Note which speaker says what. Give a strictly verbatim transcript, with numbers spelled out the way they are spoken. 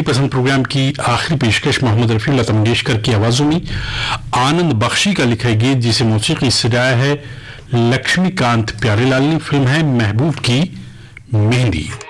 Speaker 1: पसंद प्रोग्राम की आखिरी पेशकश मोहम्मद रफ़ी लता मंगेशकर की आवाज़ों में आनंद बख्शी का लिखा गीत जिसे मौसीकी सजाया है लक्ष्मीकांत प्यारेलाल ने। फिल्म है महबूब की मेहंदी।